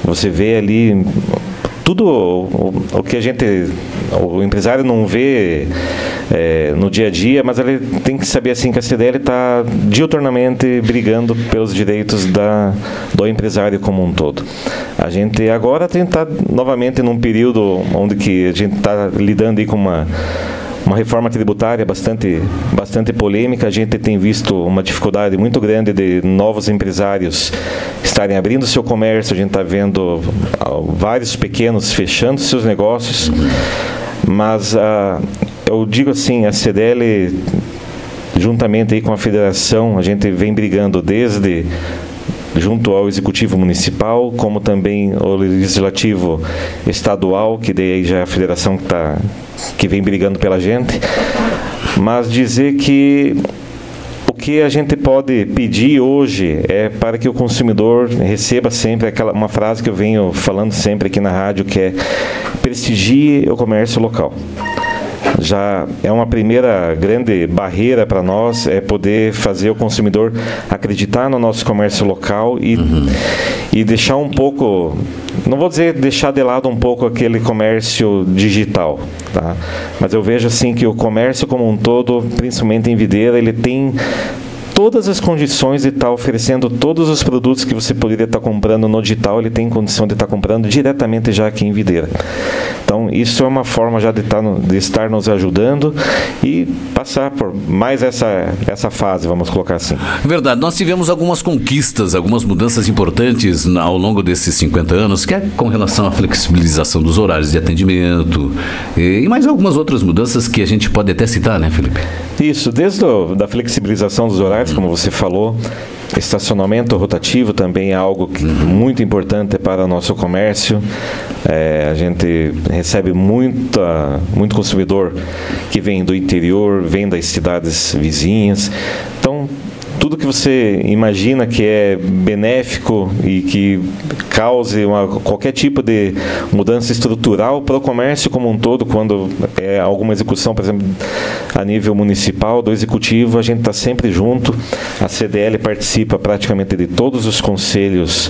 Você vê ali tudo o que o empresário não vê no dia a dia, mas ele tem que saber assim que a CDL está diuturnamente brigando pelos direitos do empresário como um todo. A gente agora está novamente num período onde que a gente está lidando aí com uma reforma tributária bastante polêmica. A gente tem visto uma dificuldade muito grande de novos empresários estarem abrindo seu comércio. A gente está vendo vários pequenos fechando seus negócios. Mas eu digo assim, a CDL, juntamente aí com a federação, a gente vem brigando desde junto ao Executivo Municipal, como também o Legislativo Estadual, que daí já é a federação que vem brigando pela gente. Mas dizer que o que a gente pode pedir hoje é para que o consumidor receba sempre uma frase que eu venho falando sempre aqui na rádio, que é: prestigie o comércio local. Já é uma primeira grande barreira para nós, é poder fazer o consumidor acreditar no nosso comércio local e deixar um pouco, não vou dizer deixar de lado um pouco aquele comércio digital, tá? Mas eu vejo assim que o comércio como um todo, principalmente em Videira, ele tem todas as condições de estar oferecendo todos os produtos que você poderia estar comprando no digital, ele tem condição de estar comprando diretamente já aqui em Videira. Então, isso é uma forma já de estar nos ajudando e passar por mais essa fase, vamos colocar assim. Verdade. Nós tivemos algumas conquistas, algumas mudanças importantes ao longo desses 50 anos, que é com relação à flexibilização dos horários de atendimento e mais algumas outras mudanças que a gente pode até citar, né, Felipe? Isso, desde da flexibilização dos horários, como você falou, estacionamento rotativo também é algo muito importante para o nosso comércio. A gente recebe muito consumidor que vem do interior, vem das cidades vizinhas. Então, tudo que você imagina que é benéfico e que cause qualquer tipo de mudança estrutural para o comércio como um todo, quando é alguma execução, por exemplo, a nível municipal, do executivo, a gente está sempre junto. A CDL participa praticamente de todos os conselhos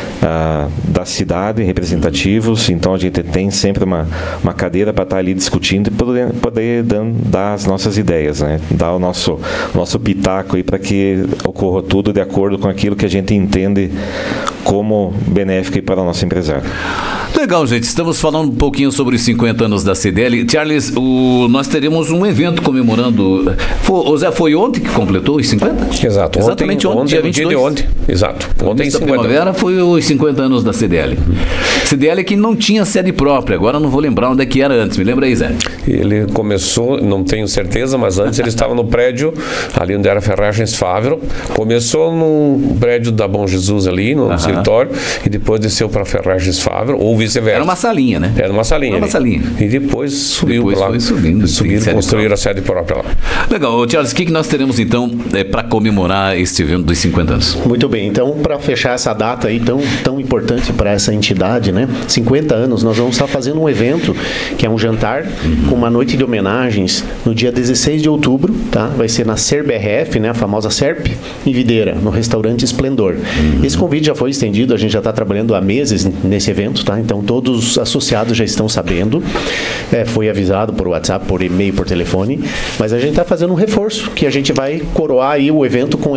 da cidade, representativos, então a gente tem sempre uma cadeira para estar ali discutindo e poder dar as nossas ideias, né? Dar o nosso pitaco aí para que ocorra tudo de acordo com aquilo que a gente entende como benéfico para o nosso empresário. Legal, gente. Estamos falando um pouquinho sobre os 50 anos da CDL. Charles, nós teremos um evento comemorando. Zé, foi ontem que completou os 50? Exato. Exatamente ontem, dia 22. Dia de ontem. Exato. Ontem, da primavera, foi os 50 anos da CDL. CDL que não tinha sede própria. Agora não vou lembrar onde é que era antes. Me lembra aí, Zé. Ele começou, não tenho certeza, mas antes ele estava no prédio, ali onde era Ferragens Fávero. Começou no prédio da Bom Jesus ali, no escritório, e depois desceu para Ferragens Fávero, ou vice-versa. Era uma salinha, né? Era uma salinha. Era uma salinha. E depois subiu lá. Foi subindo. Subiram, construíram a sede própria lá. Legal. Charles, o que nós teremos então para comemorar este evento dos 50 anos? Muito bem. Então, para fechar essa data aí tão importante para essa entidade, né? 50 anos, nós vamos estar fazendo um evento que é um jantar com uma noite de homenagens no dia 16 de outubro, tá? Vai ser na SERP-RF, né? A famosa SERP, em Videira, no restaurante Esplendor. Esse convite já foi estendido, a gente já está trabalhando há meses nesse evento, tá? Então, todos os associados já estão sabendo. Foi avisado por WhatsApp, por e-mail, por telefone, mas a gente está fazendo um reforço, que a gente vai coroar aí o evento com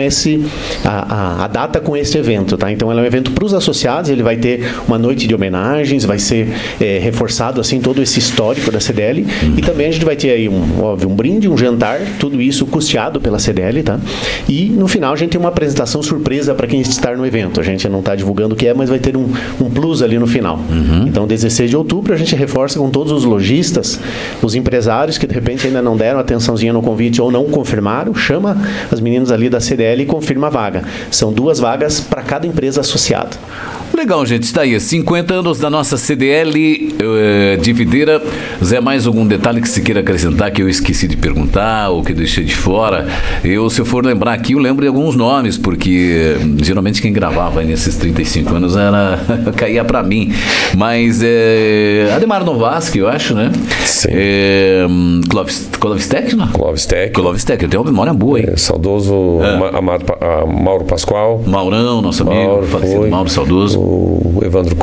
a data com esse evento, tá? Então, ele é um evento para os associados, ele vai ter uma noite de homenagens, vai ser reforçado, assim, todo esse histórico da CDL, e também a gente vai ter aí um brinde, um jantar, tudo isso custeado pela CDL, tá? E, no final, a gente tem uma apresentação surpresa para quem está no evento. A gente não está divulgando o que é, mas vai ter um plus ali no final. Então, 16 de outubro, a gente reforça com todos os lojistas, os empresários que de repente ainda não deram atençãozinha no convite ou não confirmaram, chama as meninas ali da CDL e confirma a vaga. São 2 vagas para cada empresa associada. Legal, gente. Está aí, 50 anos da nossa CDL de Videira. Zé, mais algum detalhe que se queira acrescentar que eu esqueci de perguntar ou que deixei de fora? Se eu for lembrar aqui, eu lembro de alguns nomes, porque geralmente quem gravava aí nesses 35 anos caía para mim. Mas Ademar Novaski, eu acho, né? Sim. Clovis-Tech, não? Clovis-Tech. Eu tenho uma memória boa aí. Saudoso Mauro Pascoal. Maurão, nosso amigo, falecido Mauro, saudoso. O Evandro